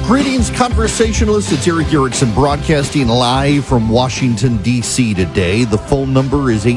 Greetings, conversationalists. It's Eric Erickson broadcasting live from Washington, D.C. today. The phone number is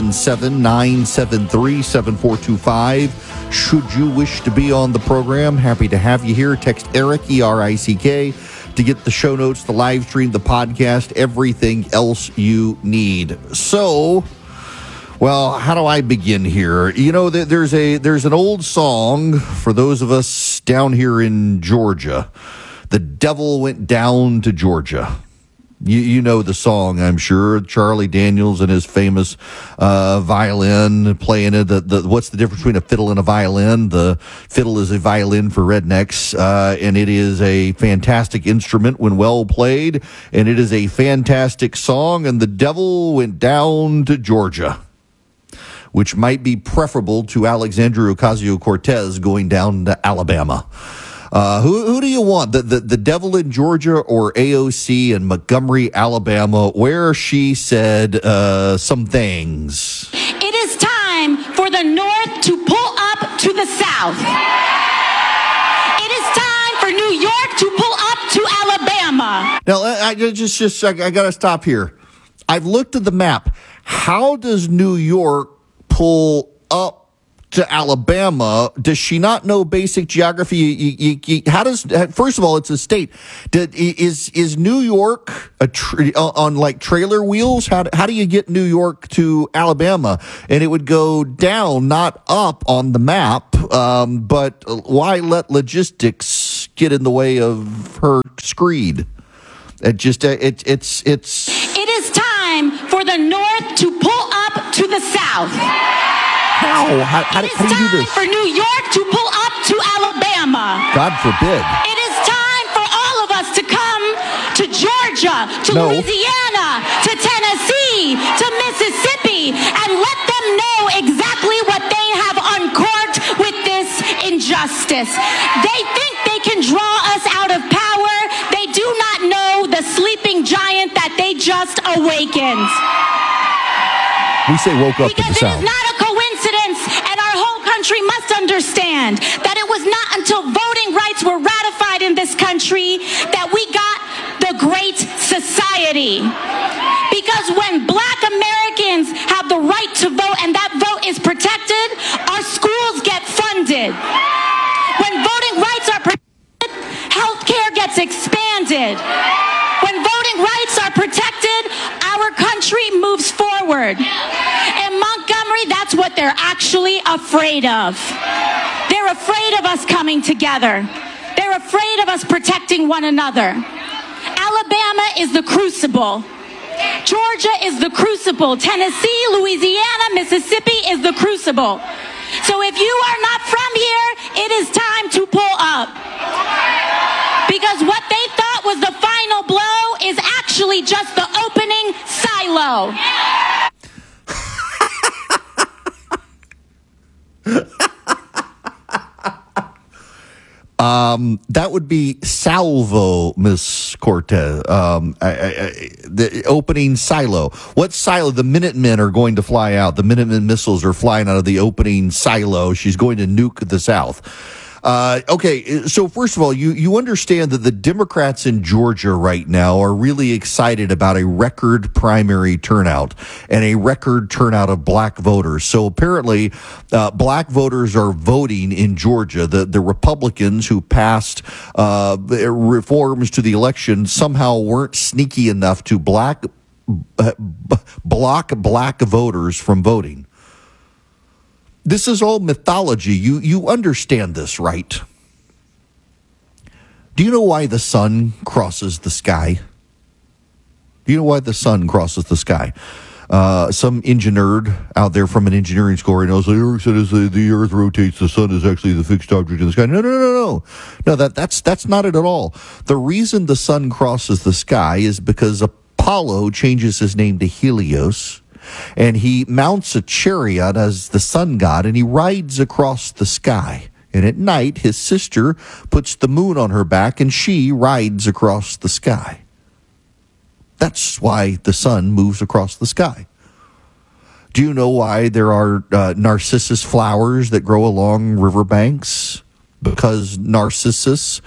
877-973-7425. Should you wish to be on the program, happy to have you here. Text Eric, E-R-I-C-K, to get the show notes, the live stream, the podcast, everything else you need. So, well, how do I begin here? You know, there's an old song for those of us down here in Georgia. The Devil Went Down to Georgia. You know the song, I'm sure. Charlie Daniels and his famous violin playing it. What's the difference between a fiddle and a violin? The fiddle is a violin for rednecks, and it is a fantastic instrument when well played, and it is a fantastic song, and the devil went down to Georgia, which might be preferable to Alexandria Ocasio-Cortez going down to Alabama. Who do you want? The devil in Georgia or AOC in Montgomery, Alabama, where she said some things? It is time for the North to pull up to the South. It is time for New York to pull up to Alabama. Now, I got to stop here. I've looked at the map. How does New York pull up to Alabama? Does she not know basic geography? First of all, it's a state. Is New York on like trailer wheels? How do you get New York to Alabama? And it would go down, not up on the map. But why let logistics get in the way of her screed? It is time for the North to pull up to the South. How do you do this? It is time for New York to pull up to Alabama. God forbid. It is time for all of us to come to Georgia, to Louisiana, to Tennessee, to Mississippi, and let them know exactly what they have uncorked with this injustice. They think they can draw us out of power. They do not know the sleeping giant that they just awakened. We say woke up because to the sound. It is not a coincidence, and our whole country must understand that it was not until voting rights were ratified in this country that we got the Great Society. Because when Black Americans have the right to vote and that vote is protected, our schools get funded. When voting rights are protected, health care gets expanded. When voting rights are protected, our country moves forward. In Montgomery, that's what they're actually afraid of. They're afraid of us coming together. They're afraid of us protecting one another. Alabama is the crucible. Georgia is the crucible. Tennessee, Louisiana, Mississippi is the crucible. So if you are not from here, it is time to pull up. Because what they thought was the final blow is actually just the opening silo. That would be salvo, Miss Cortez. The opening silo. What silo? The Minutemen are going to fly out. The Minutemen missiles are flying out of the opening silo. She's going to nuke the South. Okay, so first of all, you understand that the Democrats in Georgia right now are really excited about a record primary turnout and a record turnout of black voters. So apparently, black voters are voting in Georgia. The Republicans who passed reforms to the election somehow weren't sneaky enough to block black voters from voting. This is all mythology. You understand this, right? Do you know why the sun crosses the sky? Do you know why the sun crosses the sky? Some engineer out there from an engineering school knows, Eric said as the earth rotates, the sun is actually the fixed object in the sky. No. No, that's not it at all. The reason the sun crosses the sky is because Apollo changes his name to Helios, and he mounts a chariot as the sun god, and he rides across the sky. And at night, his sister puts the moon on her back, and she rides across the sky. That's why the sun moves across the sky. Do you know why there are narcissus flowers that grow along riverbanks? Because Narcissus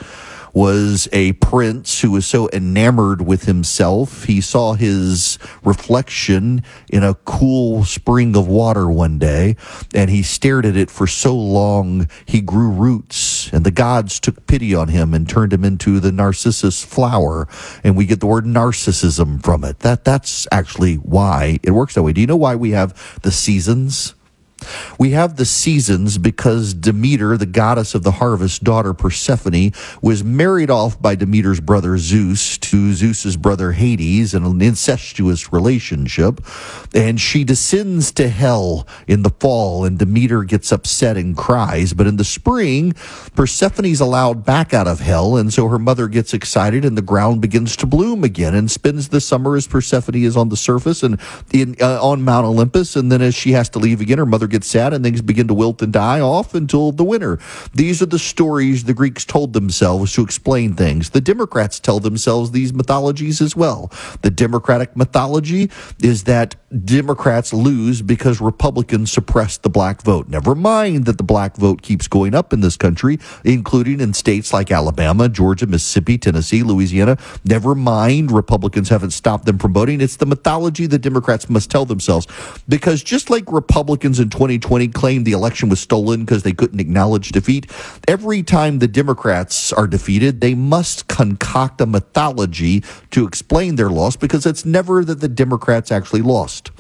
was a prince who was so enamored with himself, he saw his reflection in a cool spring of water one day, and he stared at it for so long he grew roots, and the gods took pity on him and turned him into the narcissus flower, and we get the word narcissism from it. That's actually why it works that way. Do you know why we have the seasons? We have the seasons because Demeter, the goddess of the harvest, daughter Persephone, was married off by Demeter's brother Zeus to Zeus's brother Hades in an incestuous relationship. And she descends to hell in the fall, and Demeter gets upset and cries. But in the spring, Persephone's allowed back out of hell, and so her mother gets excited, and the ground begins to bloom again and spends the summer as Persephone is on the surface and on Mount Olympus. And then as she has to leave again, her mother gets sad and things begin to wilt and die off until the winter. These are the stories the Greeks told themselves to explain things. The Democrats tell themselves these mythologies as well. The Democratic mythology is that Democrats lose because Republicans suppress the black vote. Never mind that the black vote keeps going up in this country, including in states like Alabama, Georgia, Mississippi, Tennessee, Louisiana. Never mind Republicans haven't stopped them from voting. It's the mythology the Democrats must tell themselves, because just like Republicans in 2020 claimed the election was stolen because they couldn't acknowledge defeat, every time the Democrats are defeated, they must concoct a mythology to explain their loss, because it's never that the Democrats actually lost.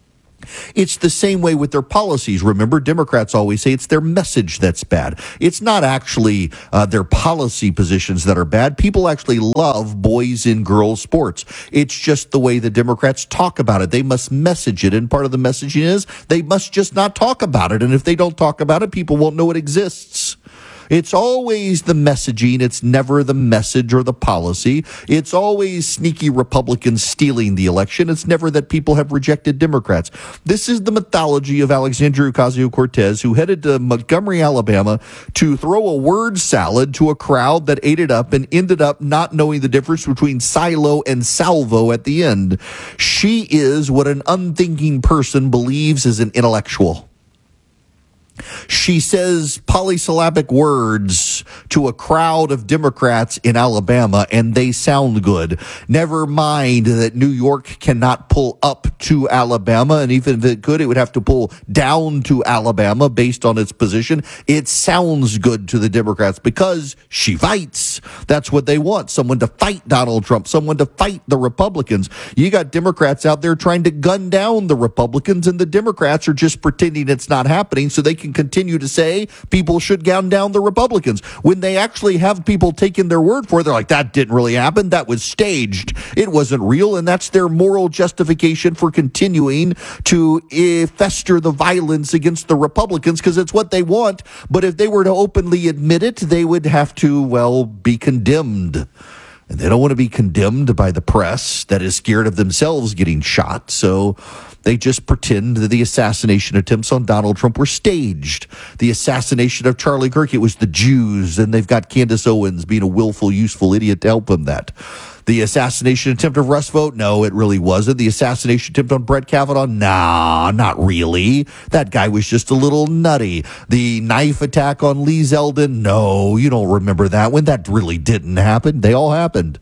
It's the same way with their policies. Remember, Democrats always say it's their message that's bad. It's not actually their policy positions that are bad. People actually love boys and girls sports. It's just the way the Democrats talk about it. They must message it, and part of the messaging is they must just not talk about it. And if they don't talk about it, people won't know it exists. It's always the messaging. It's never the message or the policy. It's always sneaky Republicans stealing the election. It's never that people have rejected Democrats. This is the mythology of Alexandria Ocasio-Cortez, who headed to Montgomery, Alabama, to throw a word salad to a crowd that ate it up and ended up not knowing the difference between silo and salvo at the end. She is what an unthinking person believes is an intellectual. She says polysyllabic words to a crowd of Democrats in Alabama, and they sound good. Never mind that New York cannot pull up to Alabama, and even if it could, it would have to pull down to Alabama based on its position. It sounds good to the Democrats because she fights. That's what they want, someone to fight Donald Trump, someone to fight the Republicans. You got Democrats out there trying to gun down the Republicans, and the Democrats are just pretending it's not happening so they can continue to say people should gun down the Republicans. When they actually have people taking their word for it, they're like, that didn't really happen. That was staged. It wasn't real. And that's their moral justification for continuing to fester the violence against the Republicans, because it's what they want. But if they were to openly admit it, they would have to, well, be condemned. And they don't want to be condemned by the press that is scared of themselves getting shot. So they just pretend that the assassination attempts on Donald Trump were staged. The assassination of Charlie Kirk, it was the Jews, and they've got Candace Owens being a willful, useful idiot to help them that. The assassination attempt of Russ Vought, no, it really wasn't. The assassination attempt on Brett Kavanaugh, nah, not really. That guy was just a little nutty. The knife attack on Lee Zeldin, no, you don't remember that one. That really didn't happen. They all happened.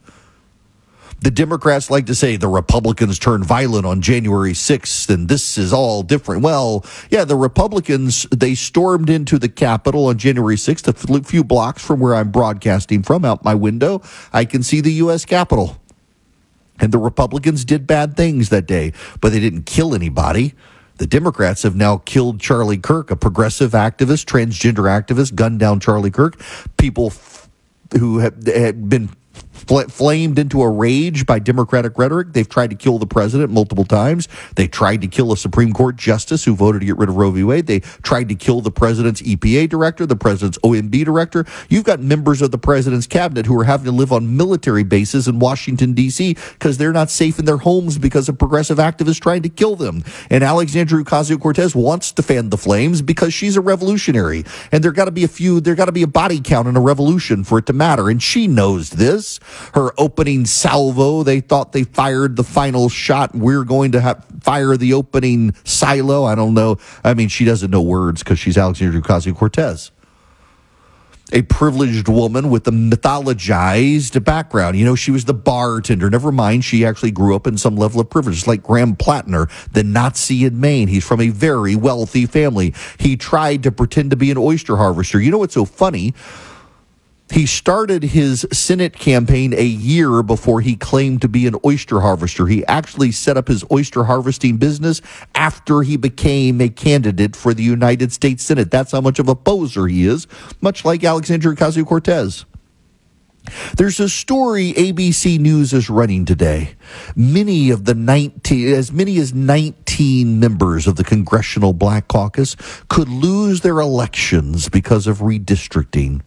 The Democrats like to say the Republicans turned violent on January 6th, and this is all different. Well, yeah, the Republicans, they stormed into the Capitol on January 6th, a few blocks from where I'm broadcasting from. Out my window, I can see the U.S. Capitol. And the Republicans did bad things that day, but they didn't kill anybody. The Democrats have now killed Charlie Kirk, a progressive activist, transgender activist, gunned down Charlie Kirk. People who had been flamed into a rage by Democratic rhetoric. They've tried to kill the president multiple times. They tried to kill a Supreme Court justice who voted to get rid of Roe v. Wade. They tried to kill the president's EPA director, the president's OMB director. You've got members of the president's cabinet who are having to live on military bases in Washington, D.C. because they're not safe in their homes because of progressive activists trying to kill them. And Alexandria Ocasio-Cortez wants to fan the flames because she's a revolutionary. And there got to be a body count in a revolution for it to matter. And she knows this. Her opening salvo, they thought they fired the final shot. We're going to fire the opening silo. I don't know. I mean, she doesn't know words because she's Alexandria Ocasio-Cortez. a privileged woman with a mythologized background. You know, she was the bartender. Never mind, she actually grew up in some level of privilege, like Graham Plattner, the Nazi in Maine. He's from a very wealthy family. He tried to pretend to be an oyster harvester. You know what's so funny? He started his Senate campaign a year before he claimed to be an oyster harvester. He actually set up his oyster harvesting business after he became a candidate for the United States Senate. That's how much of a poser he is, much like Alexandria Ocasio-Cortez. There's a story ABC News is running today. As many as 19 members of the Congressional Black Caucus could lose their elections because of redistricting.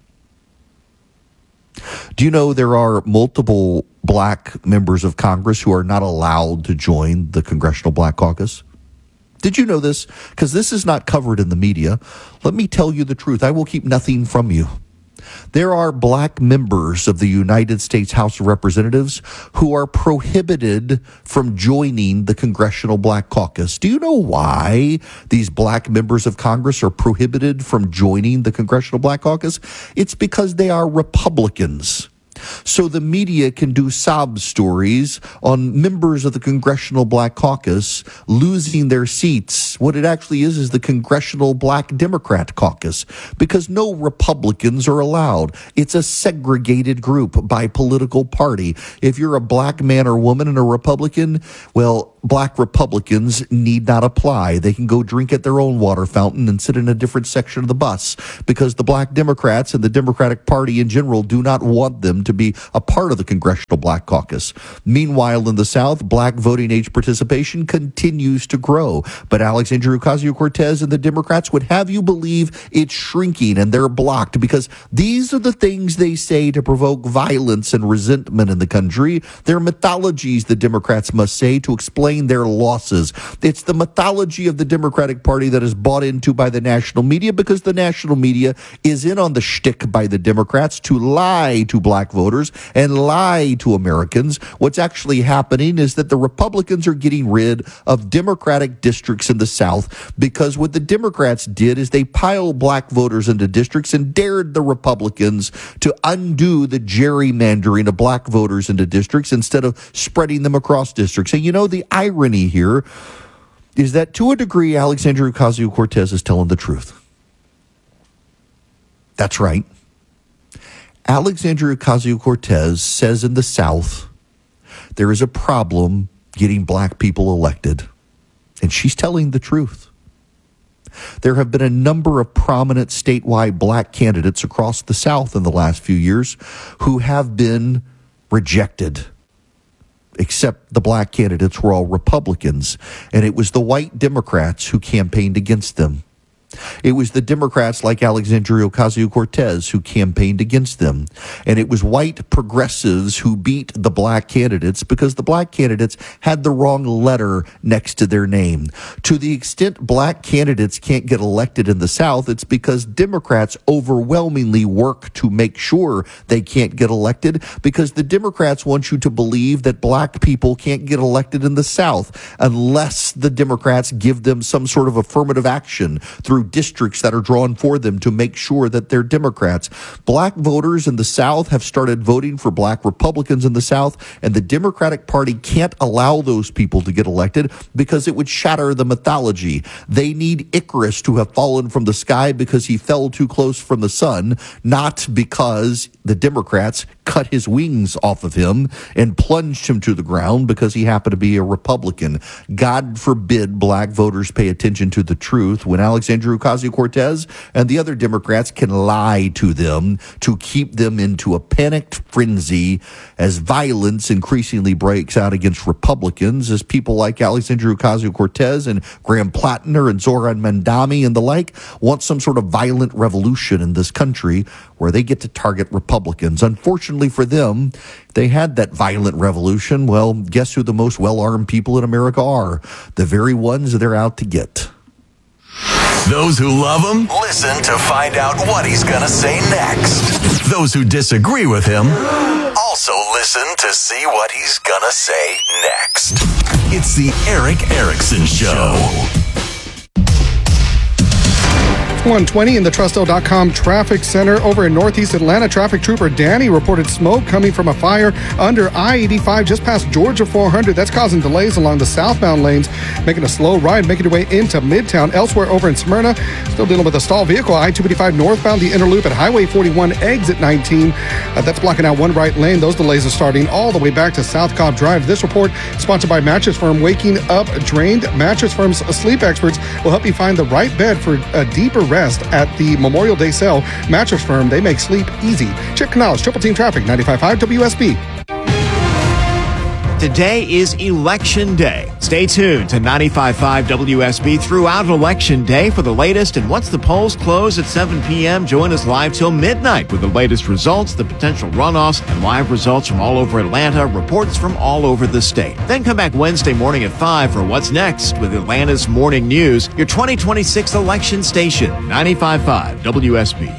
Do you know there are multiple black members of Congress who are not allowed to join the Congressional Black Caucus? Did you know this? Because this is not covered in the media. Let me tell you the truth. I will keep nothing from you. There are black members of the United States House of Representatives who are prohibited from joining the Congressional Black Caucus. Do you know why these black members of Congress are prohibited from joining the Congressional Black Caucus? It's because they are Republicans. So the media can do sob stories on members of the Congressional Black Caucus losing their seats. What it actually is the Congressional Black Democrat Caucus, because no Republicans are allowed. It's a segregated group by political party. If you're a black man or woman and a Republican, well, black Republicans need not apply. They can go drink at their own water fountain and sit in a different section of the bus, because the black Democrats and the Democratic Party in general do not want them to be a part of the Congressional Black Caucus. Meanwhile, in the South, black voting age participation continues to grow. But Alexandria Ocasio-Cortez and the Democrats would have you believe it's shrinking, and they're blocked because these are the things they say to provoke violence and resentment in the country. They're mythologies, the Democrats must say, to explain their losses. It's the mythology of the Democratic Party that is bought into by the national media, because the national media is in on the shtick by the Democrats to lie to black voters and lie to Americans. What's actually happening is that the Republicans are getting rid of Democratic districts in the South, because what the Democrats did is they piled black voters into districts and dared the Republicans to undo the gerrymandering of black voters into districts instead of spreading them across districts. And you know, the irony here is that to a degree, Alexandria Ocasio-Cortez is telling the truth. That's right. Alexandria Ocasio-Cortez says in the South there is a problem getting black people elected, and she's telling the truth. There have been a number of prominent statewide black candidates across the South in the last few years who have been rejected, except the black candidates were all Republicans, and it was the white Democrats who campaigned against them. It was the Democrats like Alexandria Ocasio-Cortez who campaigned against them. And it was white progressives who beat the black candidates because the black candidates had the wrong letter next to their name. To the extent black candidates can't get elected in the South, it's because Democrats overwhelmingly work to make sure they can't get elected, because the Democrats want you to believe that black people can't get elected in the South unless the Democrats give them some sort of affirmative action through districts that are drawn for them to make sure that they're Democrats. Black voters in the South have started voting for black Republicans in the South, and the Democratic Party can't allow those people to get elected because it would shatter the mythology. They need Icarus to have fallen from the sky because he fell too close from the sun, not because the Democrats cut his wings off of him and plunged him to the ground because he happened to be a Republican. God forbid black voters pay attention to the truth when Alexandria Ocasio-Cortez and the other Democrats can lie to them to keep them into a panicked frenzy as violence increasingly breaks out against Republicans, as people like Alexandria Ocasio-Cortez and Graham Plattner and Zohran Mamdani and the like want some sort of violent revolution in this country where they get to target Republicans. Unfortunately for them, they had that violent revolution. Well, guess who the most well-armed people in America are? The very ones they're out to get. Those who love him, listen to find out what he's going to say next. Those who disagree with him, also listen to see what he's going to say next. It's the Erick Erickson Show. It's 1:20 in the Trusto.com traffic center. Over in Northeast Atlanta, traffic trooper Danny reported smoke coming from a fire under I-85 just past Georgia 400. That's causing delays along the southbound lanes, making a slow ride, making your way into Midtown. Elsewhere over in Smyrna, still dealing with a stalled vehicle. I-285 northbound, the inner loop at Highway 41, exit 19. That's blocking out one right lane. Those delays are starting all the way back to South Cobb Drive. This report sponsored by Mattress Firm. Waking up drained. Mattress Firm's sleep experts will help you find the right bed for a deeper rest at the Memorial Day sale. Mattress Firm, they make sleep easy. Chip Canales, Triple Team Traffic, 95.5 WSB. Today is Election Day. Stay tuned to 95.5 WSB throughout Election Day for the latest. And once the polls close at 7 p.m., join us live till midnight with the latest results, the potential runoffs, and live results from all over Atlanta, reports from all over the state. Then come back Wednesday morning at 5 for What's Next with Atlanta's Morning News, your 2026 election station, 95.5 WSB.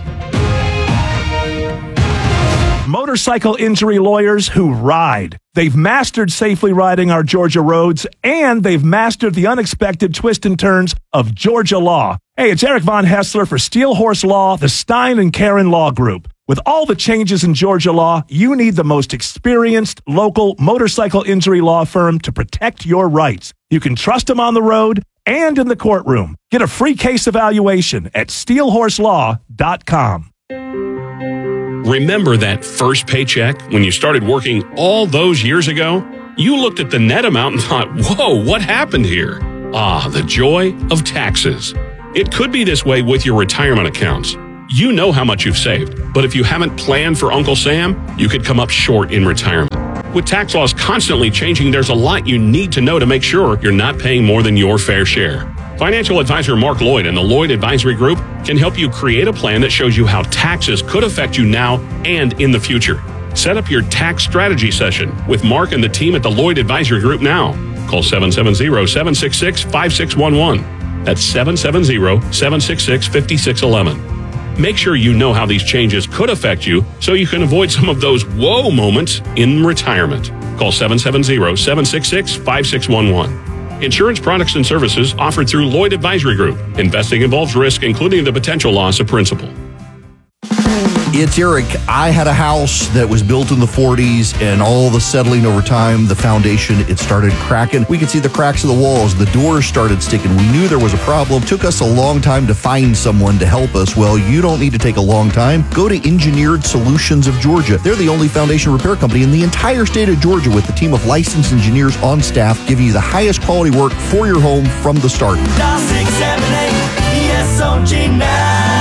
Motorcycle injury lawyers who ride. They've mastered safely riding our Georgia roads, and they've mastered the unexpected twists and turns of Georgia law. Hey, it's Eric Von Hessler for Steel Horse Law, the Stein and Karen Law Group. With all the changes in Georgia law, you need the most experienced local motorcycle injury law firm to protect your rights. You can trust them on the road and in the courtroom. Get a free case evaluation at steelhorselaw.com. Remember that first paycheck when you started working all those years ago? You looked at the net amount and thought, whoa, what happened here? Ah, the joy of taxes. It could be this way with your retirement accounts. You know how much you've saved, but if you haven't planned for Uncle Sam, you could come up short in retirement. With tax laws constantly changing, there's a lot you need to know to make sure you're not paying more than your fair share. Financial advisor Mark Lloyd and the Lloyd Advisory Group can help you create a plan that shows you how taxes could affect you now and in the future. Set up your tax strategy session with Mark and the team at the Lloyd Advisory Group now. Call 770-766-5611. That's 770-766-5611. Make sure you know how these changes could affect you so you can avoid some of those whoa moments in retirement. Call 770-766-5611. Insurance products and services offered through Lloyd Advisory Group. Investing involves risk, including the potential loss of principal. It's Eric. I had a house that was built in the 40s, and all the settling over time, the foundation, it started cracking. We could see the cracks of the walls. The doors started sticking. We knew there was a problem. Took us a long time to find someone to help us. Well, you don't need to take a long time. Go to Engineered Solutions of Georgia. They're the only foundation repair company in the entire state of Georgia with a team of licensed engineers on staff giving you the highest quality work for your home from the start. Dial 678 ESOG now.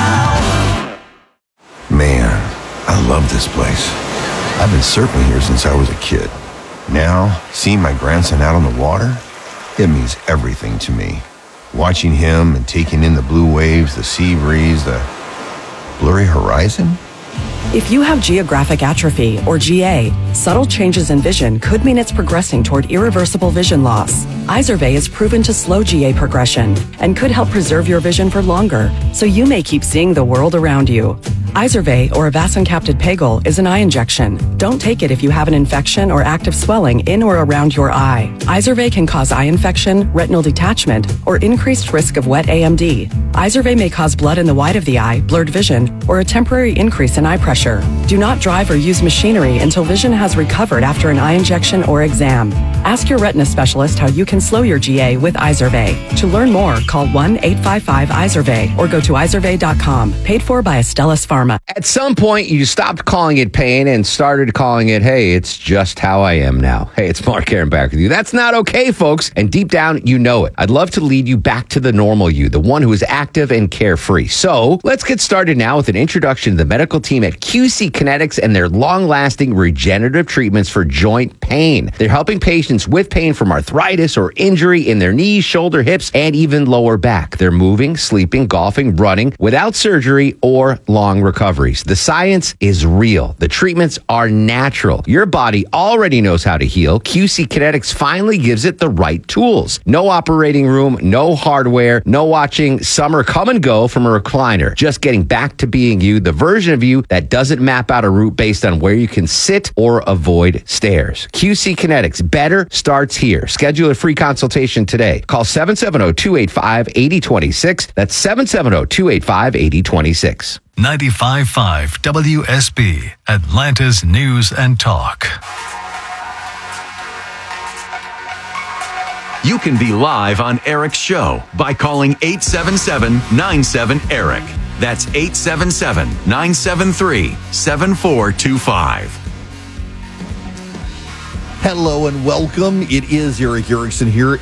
Man, I love this place. I've been surfing here since I was a kid. Now, seeing my grandson out on the water, it means everything to me. Watching him and taking in the blue waves, the sea breeze, the blurry horizon. If you have geographic atrophy, or GA, subtle changes in vision could mean it's progressing toward irreversible vision loss. Izervay is proven to slow GA progression and could help preserve your vision for longer, so you may keep seeing the world around you. Izervay, or avacincaptad pegol, is an eye injection. Don't take it if you have an infection or active swelling in or around your eye. Izervay can cause eye infection, retinal detachment, or increased risk of wet AMD. Izervay may cause blood in the white of the eye, blurred vision, or a temporary increase in eye pressure. Do not drive or use machinery until vision has recovered after an eye injection or exam. Ask your retina specialist how you can slow your GA with Izervay. To learn more, call 1-855-IZERVAY or go to izervay.com. Paid for by Astellas Pharma. At some point, you stopped calling it pain and started calling it, hey, it's just how I am now. Hey, it's Mark Aaron back with you. That's not okay, folks. And deep down, you know it. I'd love to lead you back to the normal you, the one who is active and carefree. So let's get started now with an introduction to the medical team at QC Kinetics and their long-lasting regenerative treatments for joint pain. They're helping patients with pain from arthritis or injury in their knees, shoulder, hips, and even lower back. They're moving, sleeping, golfing, running without surgery or long recovery. recoveries. The science is real. The treatments are natural. Your body already knows how to heal. QC Kinetics finally gives it the right tools. No operating room, no hardware, no watching summer come and go from a recliner. Just getting back to being you, the version of you that doesn't map out a route based on where you can sit or avoid stairs. QC Kinetics, better starts here. Schedule a free consultation today. Call 770-285-8026. That's 770-285-8026. 95.5 WSB, Atlanta's News and Talk. You can be live on Eric's show by calling 877-97-ERIC. That's 877-973-7425. Hello and welcome. It is Eric Erickson here,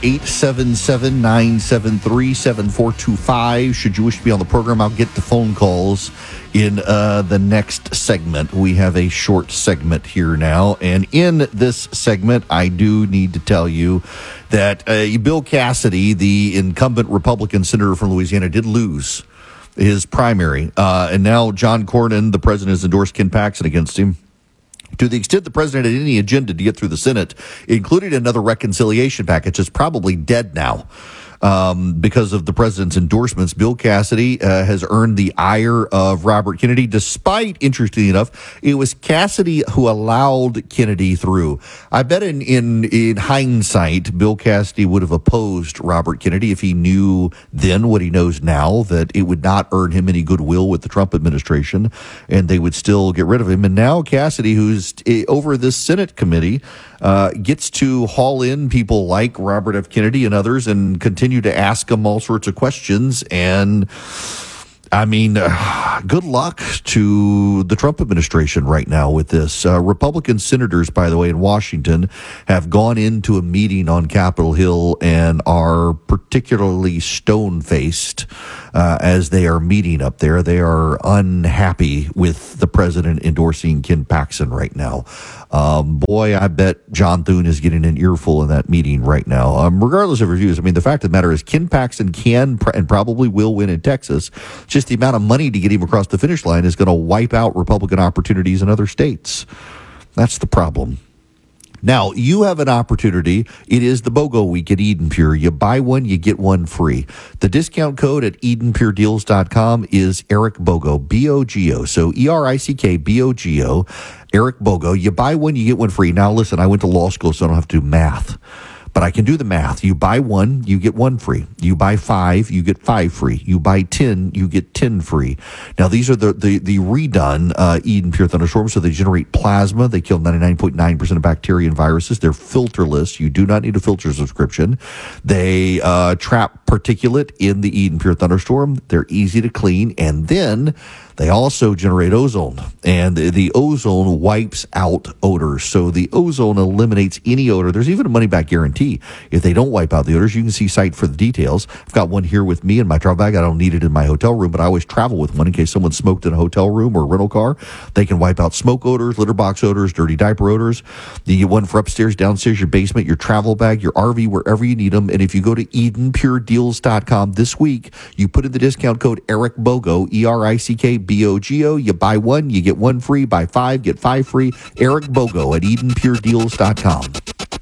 877-973-7425. Should you wish to be on the program, I'll get to phone calls in the next segment. We have a short segment here now, and in this segment, I do need to tell you that Bill Cassidy, the incumbent Republican senator from Louisiana, did lose his primary, and now John Cornyn, the president, has endorsed Ken Paxton against him. To the extent the president had any agenda to get through the Senate, including another reconciliation package, is probably dead now. Because of the president's endorsements, Bill Cassidy has earned the ire of Robert Kennedy, despite, interestingly enough, it was Cassidy who allowed Kennedy through. I bet in hindsight, Bill Cassidy would have opposed Robert Kennedy if he knew then what he knows now, that it would not earn him any goodwill with the Trump administration, and they would still get rid of him. And now Cassidy, who's over this Senate committee, gets to haul in people like Robert F. Kennedy and others and continue to ask them all sorts of questions. And I mean, good luck to the Trump administration right now with this. Republican senators, by the way, in Washington have gone into a meeting on Capitol Hill and are particularly stone-faced as they are meeting up there. They are unhappy with the president endorsing Ken Paxton right now. Boy, I bet John Thune is getting an earful in that meeting right now. Regardless of reviews, I mean, the fact of the matter is Ken Paxton can and probably will win in Texas. Just the amount of money to get him across the finish line is going to wipe out Republican opportunities in other states. That's the problem. Now, you have an opportunity. It is the BOGO week at Eden Pure. You buy one, you get one free. The discount code at EdenPureDeals.com is Eric Bogo, B-O-G-O. So E-R-I-C-K, B-O-G-O, Eric Bogo. You buy one, you get one free. Now, listen, I went to law school, so I don't have to do math. But I can do the math. You buy one, you get one free. You buy 5, you get 5 free. You buy 10, you get 10 free. Now, these are the redone Eden Pure Thunderstorms, so they generate plasma. They kill 99.9% of bacteria and viruses. They're filterless. You do not need a filter subscription. They trap particulate in the Eden Pure Thunderstorm. They're easy to clean. And then they also generate ozone, and the ozone wipes out odors. So the ozone eliminates any odor. There's even a money-back guarantee. If they don't wipe out the odors, you can see site for the details. I've got one here with me in my travel bag. I don't need it in my hotel room, but I always travel with one in case someone smoked in a hotel room or a rental car. They can wipe out smoke odors, litter box odors, dirty diaper odors. You get one for upstairs, downstairs, your basement, your travel bag, your RV, wherever you need them. And if you go to EdenPureDeals.com this week, you put in the discount code Eric Bogo, E-R-I-C-K, B-O-G-O. You buy one, you get one free. Buy 5, get 5 free. Eric Bogo at EdenPureDeals.com.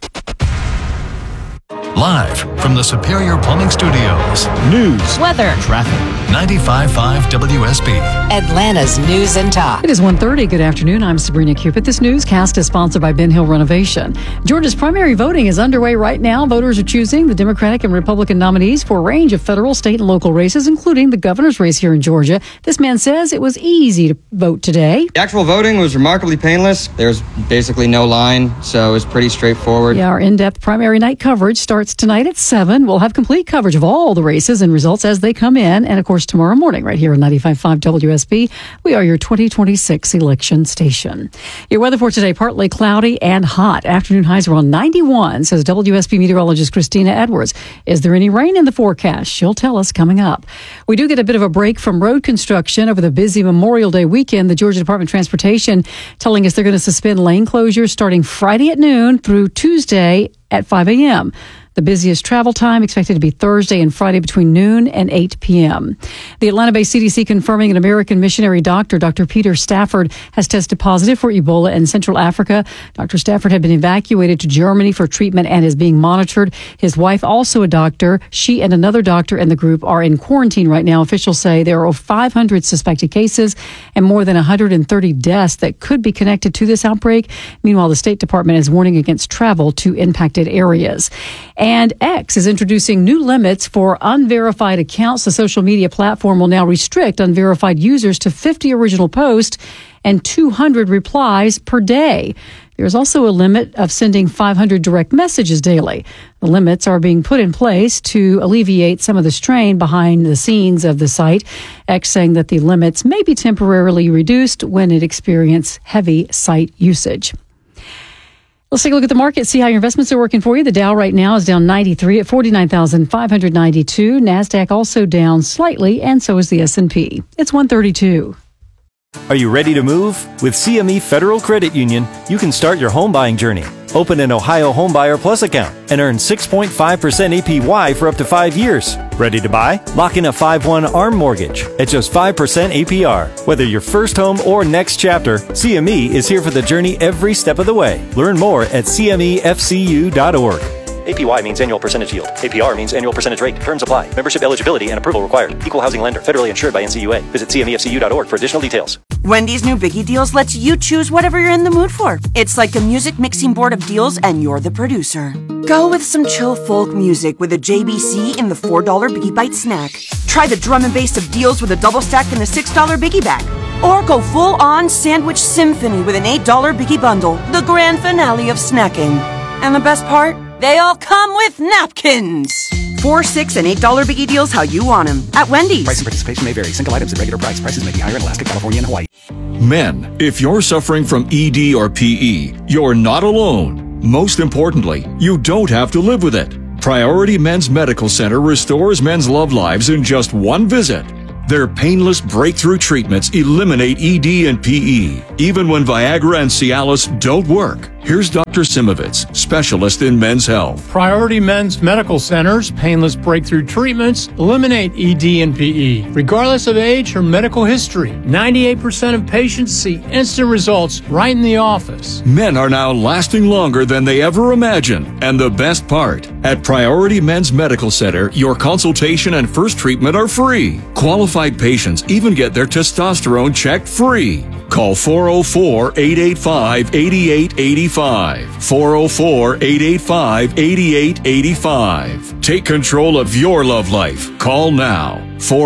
Live from the Superior Plumbing Studios. News, weather, traffic. 95.5 WSB. Atlanta's News and Talk. It is 1:30. Good afternoon. I'm Sabrina Cupid. This newscast is sponsored by Ben Hill Renovation. Georgia's primary voting is underway right now. Voters are choosing the Democratic and Republican nominees for a range of federal, state, and local races, including the governor's race here in Georgia. This man says it was easy to vote today. The actual voting was remarkably painless. There's basically no line, so it was pretty straightforward. Yeah, our in-depth primary night coverage starts tonight at 7. We'll have complete coverage of all the races and results as they come in. And, of course, tomorrow morning right here on 95.5 WSB, we are your 2026 election station. Your weather for today, partly cloudy and hot. Afternoon highs around 91, says WSB meteorologist Christina Edwards. Is there any rain in the forecast? She'll tell us coming up. We do get a bit of a break from road construction over the busy Memorial Day weekend. The Georgia Department of Transportation telling us they're going to suspend lane closures starting Friday at noon through Tuesday at 5 a.m. The busiest travel time expected to be Thursday and Friday between noon and 8 p.m. The Atlanta-based CDC confirming an American missionary doctor, Dr. Peter Stafford, has tested positive for Ebola in Central Africa. Dr. Stafford had been evacuated to Germany for treatment and is being monitored. His wife, also a doctor, she and another doctor in the group are in quarantine right now. Officials say there are 500 suspected cases and more than 130 deaths that could be connected to this outbreak. Meanwhile, the State Department is warning against travel to impacted areas. And X is introducing new limits for unverified accounts. The social media platform will now restrict unverified users to 50 original posts and 200 replies per day. There's also a limit of sending 500 direct messages daily. The limits are being put in place to alleviate some of the strain behind the scenes of the site. X saying that the limits may be temporarily reduced when it experiences heavy site usage. Let's take a look at the market, see how your investments are working for you. The Dow right now is down 93 at 49,592. NASDAQ also down slightly, and so is the S&P. It's 132. Are you ready to move? With CME Federal Credit Union, you can start your home buying journey. Open an Ohio Homebuyer Plus account and earn 6.5% APY for up to 5 years. Ready to buy? Lock in a 5/1 ARM mortgage at just 5% APR. Whether your first home or next chapter, CME is here for the journey every step of the way. Learn more at cmefcu.org. APY means annual percentage yield. APR means annual percentage rate. Terms apply. Membership eligibility and approval required. Equal housing lender. Federally insured by NCUA. Visit cmefcu.org for additional details. Wendy's new Biggie Deals lets you choose whatever you're in the mood for. It's like a music mixing board of deals and you're the producer. Go with some chill folk music with a JBC in the $4 Biggie Bite snack. Try the drum and bass of deals with a double stack in the $6 Biggie Bag. Or go full-on sandwich symphony with an $8 Biggie Bundle, the grand finale of snacking. And the best part? They all come with napkins. $4, $6, and $8 Biggie Deals how you want them at Wendy's. Price and participation may vary. Single items at regular price. Prices may be higher in Alaska, California, and Hawaii. Men, if you're suffering from ED or PE, you're not alone. Most importantly, you don't have to live with it. Priority Men's Medical Center restores men's love lives in just one visit. Their painless breakthrough treatments eliminate ED and PE, even when Viagra and Cialis don't work. Here's Dr. Simovitz, specialist in men's health. Priority Men's Medical Center's painless breakthrough treatments eliminate ED and PE, regardless of age or medical history. 98% of patients see instant results right in the office. Men are now lasting longer than they ever imagined. And the best part, at Priority Men's Medical Center, your consultation and first treatment are free. Qualified patients even get their testosterone checked free. Call 404-885-8885. 404-885-8885. Take control of your love life. Call now.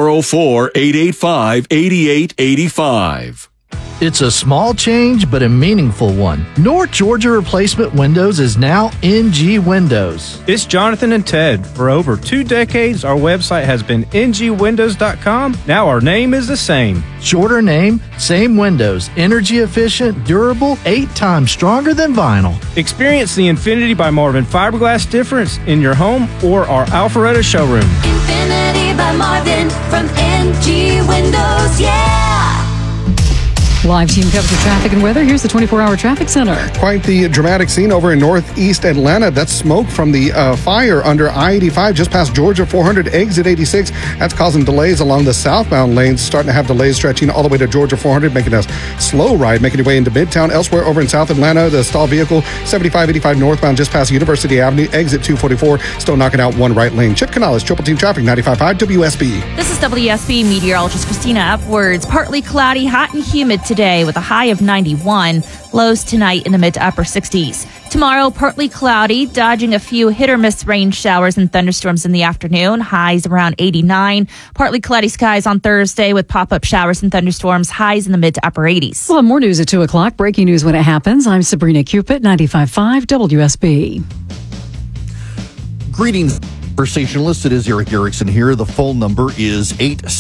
404-885-8885. It's a small change, but a meaningful one. North Georgia Replacement Windows is now NG Windows. It's Jonathan and Ted. For over 2 decades, our website has been ngwindows.com. Now our name is the same. Shorter name, same windows. Energy efficient, durable, 8 times stronger than vinyl. Experience the Infinity by Marvin fiberglass difference in your home or our Alpharetta showroom. Infinity by Marvin from NG Windows, yeah! Live team covers the traffic and weather. Here's the 24-hour traffic center. Quite the dramatic scene over in northeast Atlanta. That's smoke from the fire under I-85 just past Georgia 400 exit 86. That's causing delays along the southbound lanes. Starting to have delays stretching all the way to Georgia 400, making a slow ride, making your way into Midtown. Elsewhere over in South Atlanta, the stalled vehicle 7585 northbound just past University Avenue, exit 244, still knocking out one right lane. Chip Canales, Triple Team Traffic, 95.5 WSB. This is WSB meteorologist Christina Upwards. Partly cloudy, hot and humid today with a high of 91. Lows tonight in the mid to upper 60s. Tomorrow, partly cloudy, dodging a few hit or miss rain showers and thunderstorms in the afternoon. Highs around 89. Partly cloudy skies on Thursday with pop-up showers and thunderstorms. Highs in the mid to upper 80s. We'll have more news at 2 o'clock. Breaking news when it happens. I'm Sabrina Cupid, 95.5 WSB. Greetings, conversationalists. It is Eric Erickson here. The phone number is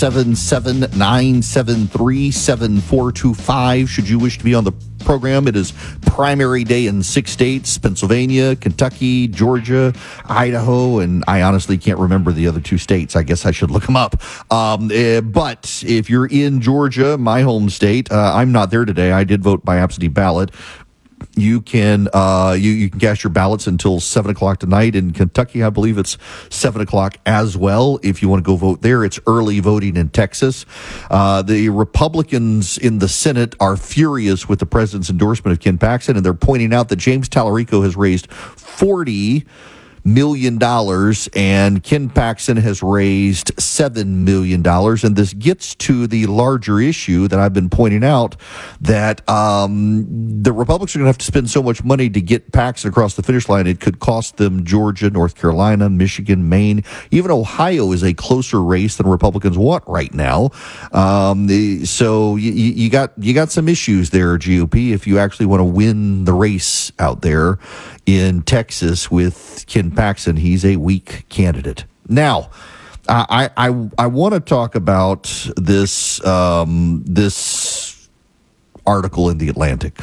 877-973-7425. Should you wish to be on the program, it is primary day in 6 states, Pennsylvania, Kentucky, Georgia, Idaho, and I honestly can't remember the other 2 states. I guess I should look them up. But if you're in Georgia, my home state, I'm not there today. I did vote by absentee ballot. You can you can cast your ballots until 7 o'clock tonight. In Kentucky, I believe it's 7 o'clock as well. If you want to go vote there, it's early voting in Texas. The Republicans in the Senate are furious with the president's endorsement of Ken Paxton, and they're pointing out that James Tallarico has raised $40 million, and Ken Paxton has raised $7 million. And this gets to the larger issue that I've been pointing out, that the Republicans are going to have to spend so much money to get Paxton across the finish line. It could cost them Georgia, North Carolina, Michigan, Maine. Even Ohio is a closer race than Republicans want right now. So you got some issues there, GOP, if you actually want to win the race out there in Texas with Ken Paxton. He's a weak candidate. Now, I want to talk about this this article in The Atlantic.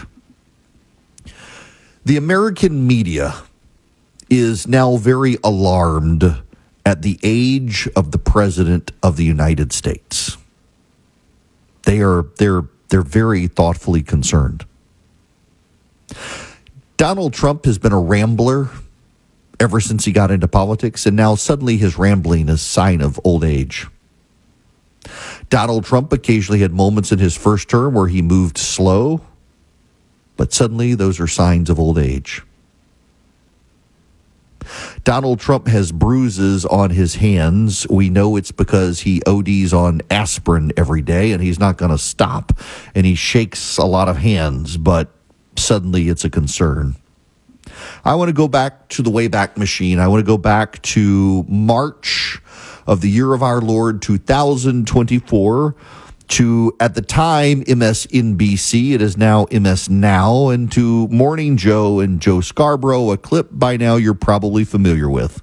The American media is now very alarmed at the age of the President of the United States. They're very thoughtfully concerned. Donald Trump has been a rambler ever since he got into politics, and now suddenly his rambling is a sign of old age. Donald Trump occasionally had moments in his first term where he moved slow, but suddenly those are signs of old age. Donald Trump has bruises on his hands. We know it's because he ODs on aspirin every day, and he's not going to stop, and he shakes a lot of hands, but suddenly it's a concern. I want to go back to the Wayback Machine. I want to go back to March of the year of our Lord 2024 to, at the time, MSNBC. It is now MS Now. And to Morning Joe and Joe Scarborough, a clip by now you're probably familiar with.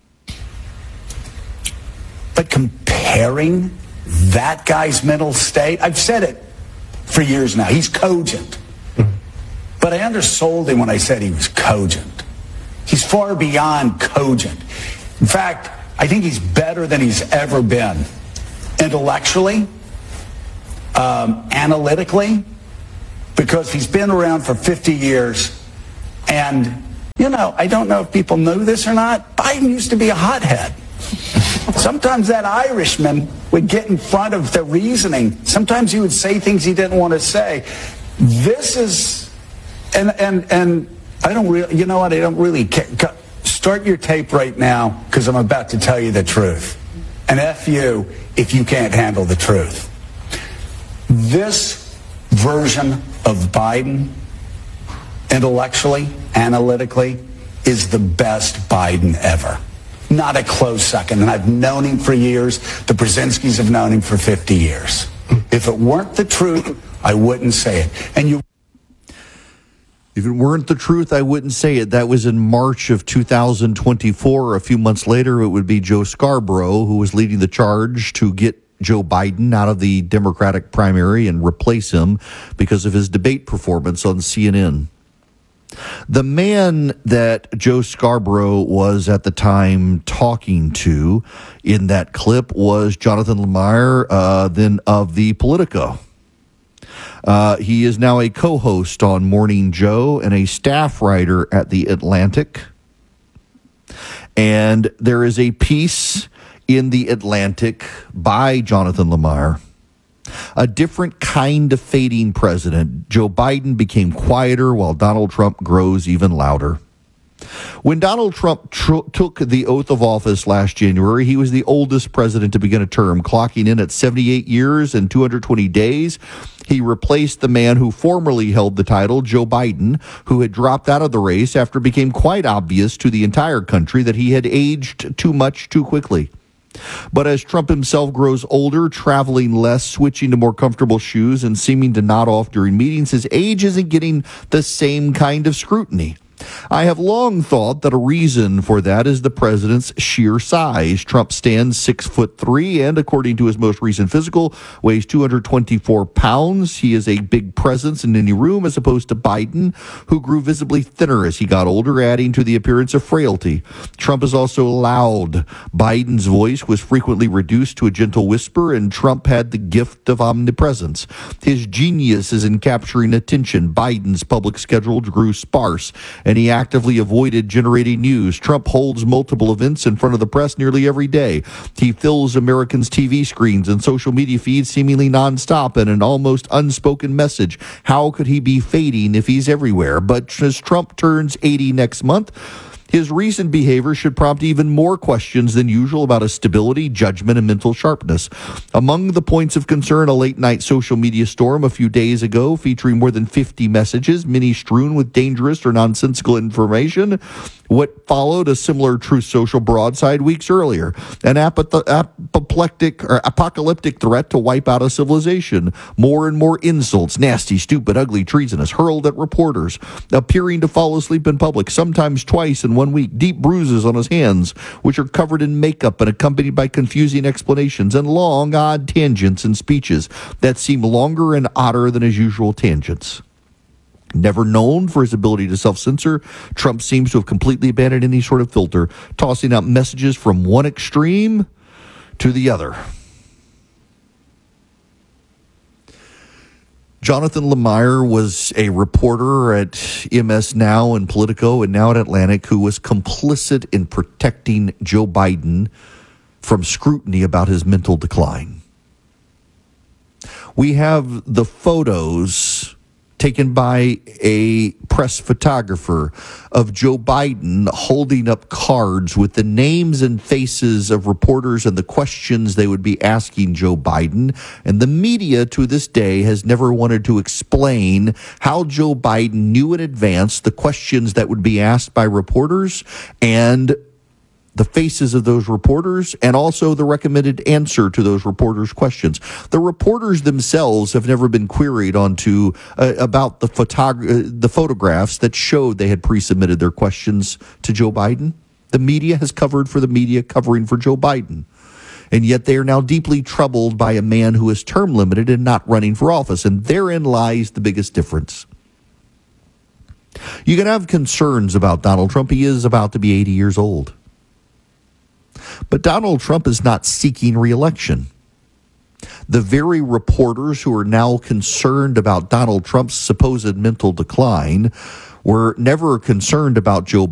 But comparing that guy's mental state, I've said it for years now, he's cogent. But I undersold him when I said he was cogent. He's far beyond cogent. In fact, I think he's better than he's ever been. Intellectually, analytically, because he's been around for 50 years. And, you know, I don't know if people know this or not, Biden used to be a hothead. Sometimes that Irishman would get in front of the reasoning. Sometimes he would say things he didn't want to say. This is... And I don't really, you know what, I don't really care. Start your tape right now, because I'm about to tell you the truth. And F you if you can't handle the truth. This version of Biden, intellectually, analytically, is the best Biden ever. Not a close second. And I've known him for years. The Brzezinskis have known him for 50 years. If it weren't the truth, I wouldn't say it. And you... If it weren't the truth, I wouldn't say it. That was in March of 2024. A few months later, it would be Joe Scarborough who was leading the charge to get Joe Biden out of the Democratic primary and replace him because of his debate performance on CNN. The man that Joe Scarborough was at the time talking to in that clip was Jonathan Lemire, then of the Politico. He is now a co-host on Morning Joe and a staff writer at The Atlantic. And there is a piece in The Atlantic by Jonathan Lemire. A different kind of fading president. Joe Biden became quieter while Donald Trump grows even louder. When Donald Trump took the oath of office last January, he was the oldest president to begin a term, clocking in at 78 years and 220 days. He replaced the man who formerly held the title, Joe Biden, who had dropped out of the race after it became quite obvious to the entire country that he had aged too much too quickly. But as Trump himself grows older, traveling less, switching to more comfortable shoes, and seeming to nod off during meetings, his age isn't getting the same kind of scrutiny. I have long thought that a reason for that is the president's sheer size. Trump stands 6'3" and, according to his most recent physical, weighs 224 pounds. He is a big presence in any room, as opposed to Biden, who grew visibly thinner as he got older, adding to the appearance of frailty. Trump is also loud. Biden's voice was frequently reduced to a gentle whisper, and Trump had the gift of omnipresence. His genius is in capturing attention. Biden's public schedule grew sparse, and he actively avoided generating news. Trump holds multiple events in front of the press nearly every day. He fills Americans' TV screens and social media feeds seemingly nonstop in an almost unspoken message. How could he be fading if he's everywhere? But as Trump turns 80 next month, his recent behavior should prompt even more questions than usual about his stability, judgment, and mental sharpness. Among the points of concern, a late-night social media storm a few days ago featuring more than 50 messages, many strewn with dangerous or nonsensical information. What followed a similar Truth Social broadside weeks earlier, an apocalyptic threat to wipe out a civilization, more and more insults, nasty, stupid, ugly, treasonous, hurled at reporters, appearing to fall asleep in public, sometimes twice in 1 week, deep bruises on his hands, which are covered in makeup and accompanied by confusing explanations, and long, odd tangents and speeches that seem longer and odder than his usual tangents. Never known for his ability to self-censor, Trump seems to have completely abandoned any sort of filter, tossing out messages from one extreme to the other. Jonathan Lemire was a reporter at MS Now and Politico and now at Atlantic who was complicit in protecting Joe Biden from scrutiny about his mental decline. We have the photos taken by a press photographer of Joe Biden holding up cards with the names and faces of reporters and the questions they would be asking Joe Biden. And the media to this day has never wanted to explain how Joe Biden knew in advance the questions that would be asked by reporters and the faces of those reporters, and also the recommended answer to those reporters' questions. The reporters themselves have never been queried onto about the photographs that showed they had pre-submitted their questions to Joe Biden. The media has covered for the media covering for Joe Biden. And yet they are now deeply troubled by a man who is term limited and not running for office. And therein lies the biggest difference. You can have concerns about Donald Trump. He is about to be 80 years old. But Donald Trump is not seeking re-election. The very reporters who are now concerned about Donald Trump's supposed mental decline were never concerned about Joe